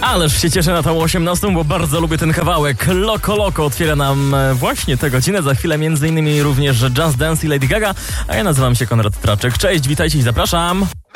Ależ się cieszę na tą 18, bo bardzo lubię ten kawałek. Loco Loco otwiera nam właśnie tę godzinę. Za chwilę m.in. również Just Dance i Lady Gaga. A ja nazywam się Konrad Traczek. Cześć, witajcie i zapraszam.